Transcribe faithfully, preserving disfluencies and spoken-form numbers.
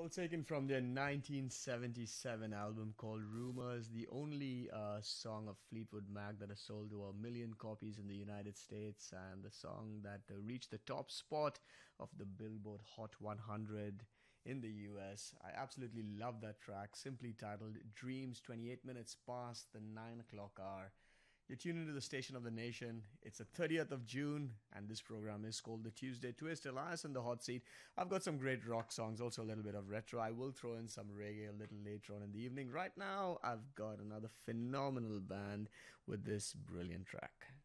Well, taken from their nineteen seventy-seven album called Rumors, the only uh, song of Fleetwood Mac that has sold to a million copies in the United States, and the song that uh, reached the top spot of the Billboard Hot one hundred in the U S. I absolutely love that track, simply titled Dreams, twenty-eight minutes past the nine o'clock hour. You're tuned into the station of the nation. It's the thirtieth of June, and this program is called the Tuesday Twist. Elias in the hot seat. I've got some great rock songs, also a little bit of retro. I will throw in some reggae a little later on in the evening. Right now, I've got another phenomenal band with this brilliant track.